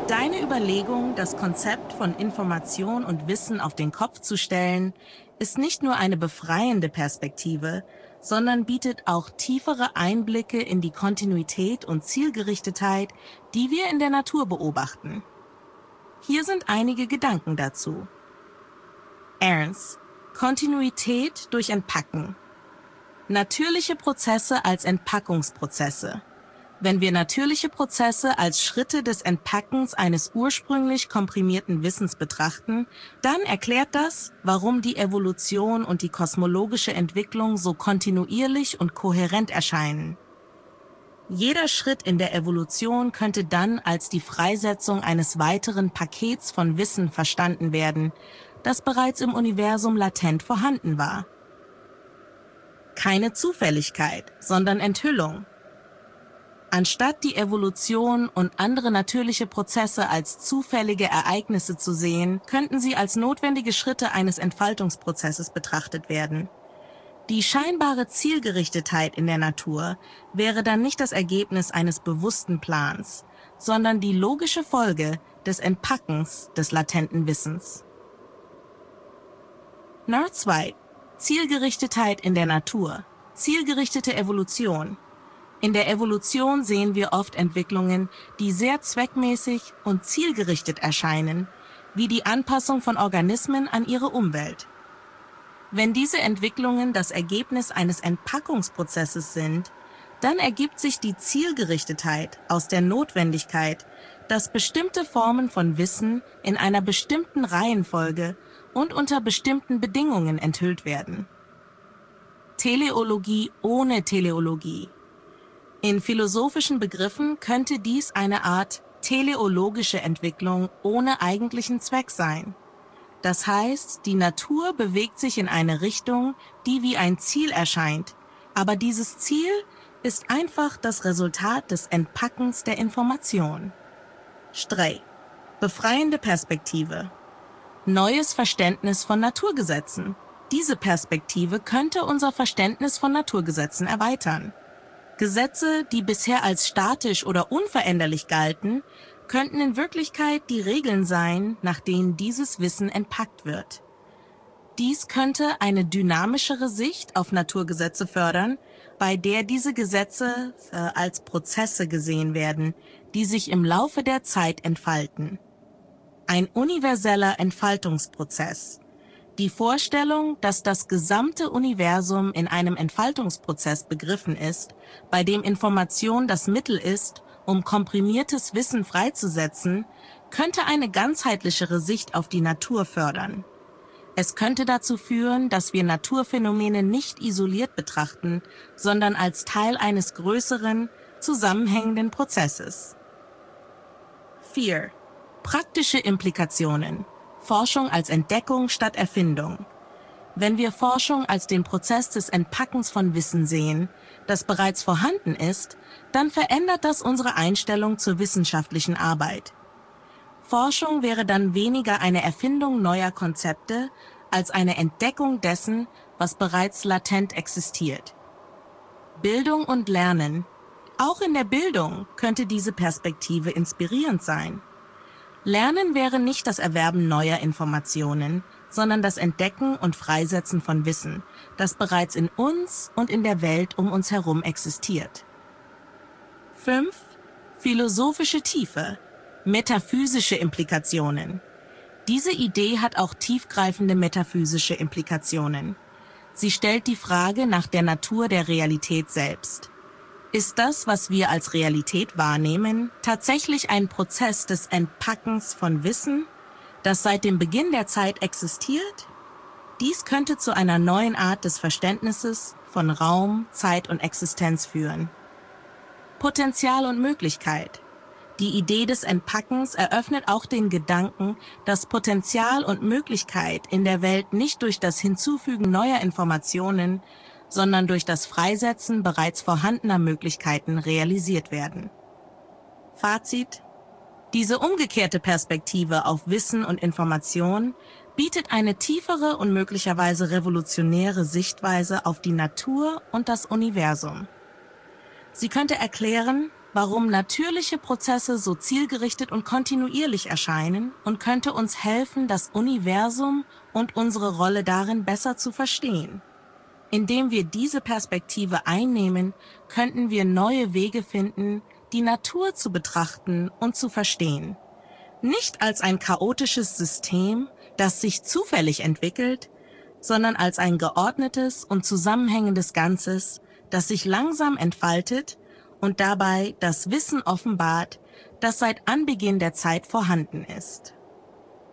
Deine Überlegung, das Konzept von Information und Wissen auf den Kopf zu stellen, ist nicht nur eine befreiende Perspektive, sondern bietet auch tiefere Einblicke in die Kontinuität und Zielgerichtetheit, die wir in der Natur beobachten. Hier sind einige Gedanken dazu. Ernst: Kontinuität durch Entpacken. Natürliche Prozesse als Entpackungsprozesse. Wenn wir natürliche Prozesse als Schritte des Entpackens eines ursprünglich komprimierten Wissens betrachten, dann erklärt das, warum die Evolution und die kosmologische Entwicklung so kontinuierlich und kohärent erscheinen. Jeder Schritt in der Evolution könnte dann als die Freisetzung eines weiteren Pakets von Wissen verstanden werden, das bereits im Universum latent vorhanden war. Keine Zufälligkeit, sondern Enthüllung. Anstatt die Evolution und andere natürliche Prozesse als zufällige Ereignisse zu sehen, könnten sie als notwendige Schritte eines Entfaltungsprozesses betrachtet werden. Die scheinbare Zielgerichtetheit in der Natur wäre dann nicht das Ergebnis eines bewussten Plans, sondern die logische Folge des Entpackens des latenten Wissens. Nerd 2. Zielgerichtetheit in der Natur. Zielgerichtete Evolution. In der Evolution sehen wir oft Entwicklungen, die sehr zweckmäßig und zielgerichtet erscheinen, wie die Anpassung von Organismen an ihre Umwelt. Wenn diese Entwicklungen das Ergebnis eines Entpackungsprozesses sind, dann ergibt sich die Zielgerichtetheit aus der Notwendigkeit, dass bestimmte Formen von Wissen in einer bestimmten Reihenfolge und unter bestimmten Bedingungen enthüllt werden. Teleologie ohne Teleologie. In philosophischen Begriffen könnte dies eine Art teleologische Entwicklung ohne eigentlichen Zweck sein. Das heißt, die Natur bewegt sich in eine Richtung, die wie ein Ziel erscheint, aber dieses Ziel ist einfach das Resultat des Entpackens der Information. Strey: Befreiende Perspektive. Neues Verständnis von Naturgesetzen. Diese Perspektive könnte unser Verständnis von Naturgesetzen erweitern. Gesetze, die bisher als statisch oder unveränderlich galten, könnten in Wirklichkeit die Regeln sein, nach denen dieses Wissen entpackt wird. Dies könnte eine dynamischere Sicht auf Naturgesetze fördern, bei der diese Gesetze als Prozesse gesehen werden, die sich im Laufe der Zeit entfalten. Ein universeller Entfaltungsprozess. Die Vorstellung, dass das gesamte Universum in einem Entfaltungsprozess begriffen ist, bei dem Information das Mittel ist, um komprimiertes Wissen freizusetzen, könnte eine ganzheitlichere Sicht auf die Natur fördern. Es könnte dazu führen, dass wir Naturphänomene nicht isoliert betrachten, sondern als Teil eines größeren, zusammenhängenden Prozesses. 4. Praktische Implikationen. Forschung als Entdeckung statt Erfindung. Wenn wir Forschung als den Prozess des Entpackens von Wissen sehen, das bereits vorhanden ist, dann verändert das unsere Einstellung zur wissenschaftlichen Arbeit. Forschung wäre dann weniger eine Erfindung neuer Konzepte als eine Entdeckung dessen, was bereits latent existiert. Bildung und Lernen. Auch in der Bildung könnte diese Perspektive inspirierend sein. Lernen wäre nicht das Erwerben neuer Informationen, sondern das Entdecken und Freisetzen von Wissen, das bereits in uns und in der Welt um uns herum existiert. 5. Philosophische Tiefe. Metaphysische Implikationen. Diese Idee hat auch tiefgreifende metaphysische Implikationen. Sie stellt die Frage nach der Natur der Realität selbst. Ist das, was wir als Realität wahrnehmen, tatsächlich ein Prozess des Entpackens von Wissen, das seit dem Beginn der Zeit existiert? Dies könnte zu einer neuen Art des Verständnisses von Raum, Zeit und Existenz führen. Potenzial und Möglichkeit. Die Idee des Entpackens eröffnet auch den Gedanken, dass Potenzial und Möglichkeit in der Welt nicht durch das Hinzufügen neuer Informationen, sondern durch das Freisetzen bereits vorhandener Möglichkeiten realisiert werden. Fazit: Diese umgekehrte Perspektive auf Wissen und Information bietet eine tiefere und möglicherweise revolutionäre Sichtweise auf die Natur und das Universum. Sie könnte erklären, warum natürliche Prozesse so zielgerichtet und kontinuierlich erscheinen und könnte uns helfen, das Universum und unsere Rolle darin besser zu verstehen. Indem wir diese Perspektive einnehmen, könnten wir neue Wege finden, die Natur zu betrachten und zu verstehen. Nicht als ein chaotisches System, das sich zufällig entwickelt, sondern als ein geordnetes und zusammenhängendes Ganzes, das sich langsam entfaltet und dabei das Wissen offenbart, das seit Anbeginn der Zeit vorhanden ist.